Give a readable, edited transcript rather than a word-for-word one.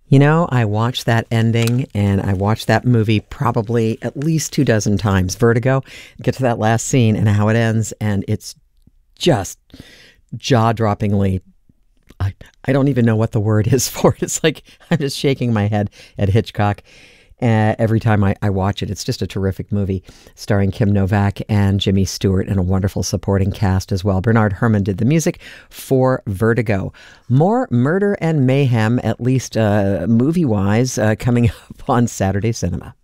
You know, I watched that ending and I watched that movie probably at least 2 dozen times. Vertigo, get to that last scene and how it ends, and it's just jaw-droppingly. I don't even know what the word is for it. It's like I'm just shaking my head at Hitchcock every time I watch it. It's just a terrific movie starring Kim Novak and Jimmy Stewart and a wonderful supporting cast as well. Bernard Herrmann did the music for Vertigo. More murder and mayhem, at least movie-wise, coming up on Saturday Cinema.